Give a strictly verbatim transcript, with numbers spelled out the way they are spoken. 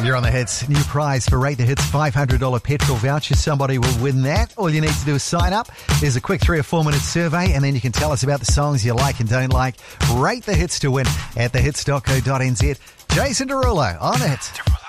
You're on the Hits. New prize for Rate the Hits five hundred dollars petrol voucher. Somebody will win that. All you need to do is sign up. There's a quick three or four minute survey, and then you can tell us about the songs you like and don't like. Rate the Hits to win at the hits dot co dot n z. Jason Derulo on the Hits.